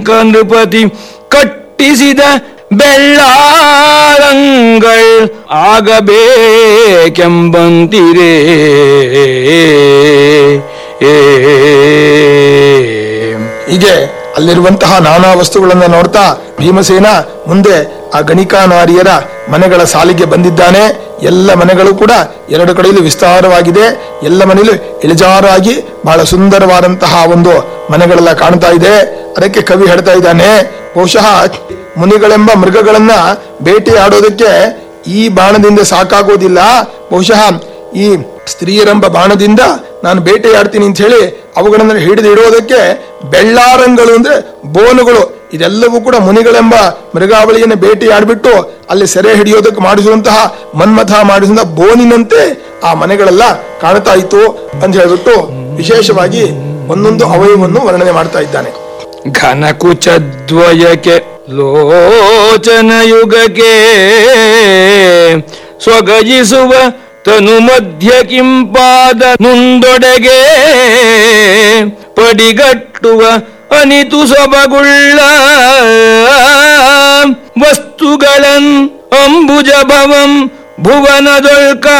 ನೃಪತಿ ಕಟ್ಟಿಸಿದ ಬೆಳ್ಳಾರಂಗಳ್ ಆಗಬೇಕೆಂಬಂತಿರೇ. ಹೀಗೆ ಅಲ್ಲಿರುವಂತಹ ನಾನಾ ವಸ್ತುಗಳನ್ನು ನೋಡ್ತಾ ಭೀಮಸೇನ ಮುಂದೆ ಆ ಗಣಿಕಾ ನಾರಿಯರ ಮನೆಗಳ ಸಾಲಿಗೆ ಬಂದಿದ್ದಾನೆ. ಎಲ್ಲ ಮನೆಗಳು ಕೂಡ ಎರಡು ಕಡೆಯಲ್ಲಿ ವಿಸ್ತಾರವಾಗಿದೆ. ಎಲ್ಲ ಮನೆಯಲ್ಲೂ ಇಳಿಜಾರಾಗಿ ಬಹಳ ಸುಂದರವಾದಂತಹ ಒಂದು ಮನೆಗಳೆಲ್ಲ ಕಾಣ್ತಾ ಇದೆ. ಅದಕ್ಕೆ ಕವಿ ಹೇಳ್ತಾ ಇದ್ದಾನೆ, ಬಹುಶಃ ಮುನಿಗಳೆಂಬ ಮೃಗಗಳನ್ನ ಬೇಟೆಯಾಡೋದಕ್ಕೆ ಈ ಬಾಣದಿಂದ ಸಾಕಾಗೋದಿಲ್ಲ, ಬಹುಶಃ ಈ ಸ್ತ್ರೀಯರೆಂಬ ಬಾಣದಿಂದ ನಾನು ಬೇಟೆಯಾಡ್ತೀನಿ ಅಂತ ಹೇಳಿ ಅವುಗಳನ್ನ ಹಿಡಿದು ಇಡೋದಕ್ಕೆ ಬೆಳ್ಳಾರಂಗಳು ಅಂದ್ರೆ ಬೋನುಗಳು, ಇದೆಲ್ಲವೂ ಕೂಡ ಮುನಿಗಳೆಂಬ ಮೃಗಾವಳಿಯನ್ನು ಬೇಟೆಯಾಡ್ಬಿಟ್ಟು ಅಲ್ಲಿ ಸೆರೆ ಹಿಡಿಯೋದಕ್ಕೆ ಮಾಡಿಸುವಂತಹ ಮನ್ಮಥ ಮಾಡಿಸುವಂತಹ ಬೋನಿನಂತೆ ಆ ಮನೆಗಳೆಲ್ಲ ಕಾಣ್ತಾ ಇತ್ತು ಅಂತ ಹೇಳ್ಬಿಟ್ಟು ವಿಶೇಷವಾಗಿ ಒಂದೊಂದು ಅವಯವವನ್ನು ವರ್ಣನೆ ಮಾಡ್ತಾ ಇದ್ದಾನೆ. ಘನಕುಚದ್ವಯಕ್ಕೆ ಲೋಚನಯುಗಕ್ಕೆ ಸ್ವಗಜಿಸುವ ತನು ಮಧ್ಯ ಕಿಂಪಾದ ನುಂದೊಡೆಗೆ ಪಡಿಗಟ್ಟುವ ಅನಿತು ಸೊಬಗುಳ್ಳ ವಸ್ತುಗಳನ್ ಅಂಬುಜ ಭವಂ ಭುವನದೊಳ್ಕ